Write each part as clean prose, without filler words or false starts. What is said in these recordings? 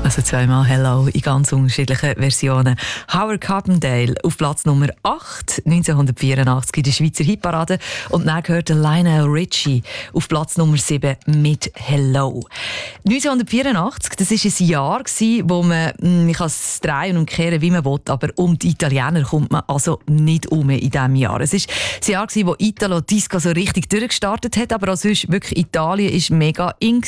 Also zweimal Hello in ganz unterschiedlichen Versionen. Howard Carpendale auf Platz Nummer 8, 1984 in der Schweizer Hitparade. Und dann gehört Lionel Richie auf Platz Nummer 7 mit Hello. 1984, das war ein Jahr, wo man kann es drehen und kehren, wie man will, aber um die Italiener kommt man also nicht um in diesem Jahr. Es war ein Jahr, wo Italo Disco so richtig durchgestartet hat, aber auch sonst wirklich Italien war mega in.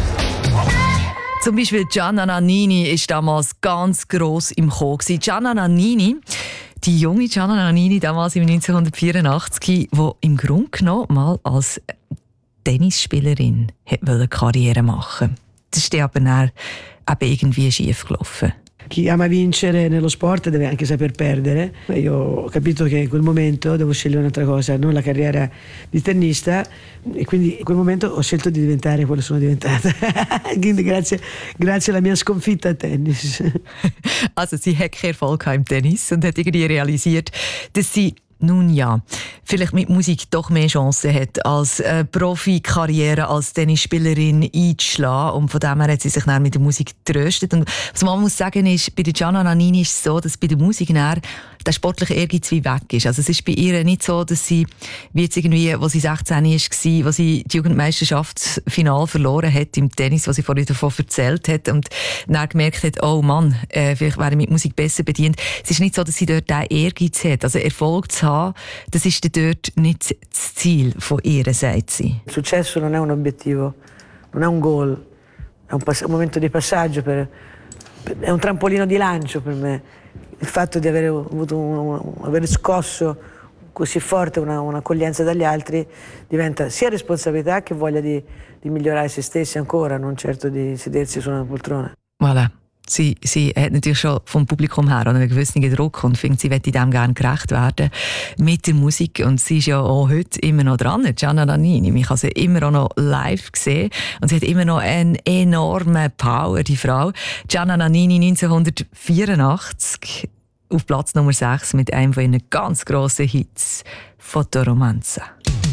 Zum Beispiel Gianna Nannini war damals ganz gross im Kommen. Gianna Nannini, die junge Gianna Nannini damals im 1984, die im Grunde genommen mal als Tennisspielerin wollte Karriere machen. Das ist aber dann eben irgendwie schief gelaufen. Chi ama vincere nello sport deve anche saper perdere. Io ho capito che in quel momento devo scegliere un'altra cosa, non la carriera di tennista, e quindi in quel momento ho scelto di diventare quello che sono diventata. Quindi grazie alla mia sconfitta al tennis. Also sie hat keinen Erfolg im Tennis und hat irgendwie realisiert, dass sie nun ja, vielleicht mit Musik doch mehr Chancen hat, als Profikarriere als Tennisspielerin einzuschlagen. Und von dem her hat sie sich dann mit der Musik getröstet. Und was man muss sagen ist, bei der Gianna Nannini ist es so, dass bei der Musik dann der sportliche Ehrgeiz wie weg ist. Also es ist bei ihr nicht so, dass sie, wie jetzt irgendwie, als sie 16 war, als sie die Jugendmeisterschaftsfinale verloren hat im Tennis, was sie vorhin davon erzählt hat und dann gemerkt hat, oh Mann, vielleicht wäre ich mit Musik besser bedient. Es ist nicht so, dass sie dort diesen Ehrgeiz hat. Also Erfolg zu haben, das ist dort nicht das Ziel von ihr, sagt sie. Il successo non è un obiettivo, non è un goal, è un momento di passaggio, è un trampolino di lancio per me. Il fatto di aver scosso così forte un'accoglienza dagli altri diventa sia responsabilità che voglia di migliorare se stessi ancora, non certo di sedersi su una poltrona. Voilà. Sie hat natürlich schon vom Publikum her einen gewissen Druck und findet, sie möchte dem gerne gerecht werden mit der Musik. Und sie ist ja auch heute immer noch dran, Gianna Nannini. Man kann sie immer auch noch live sehen. Und sie hat immer noch eine enorme Power, die Frau. Gianna Nannini 1984 auf Platz Nummer 6 mit einem von ihren ganz grossen Hits, Fotoromanza.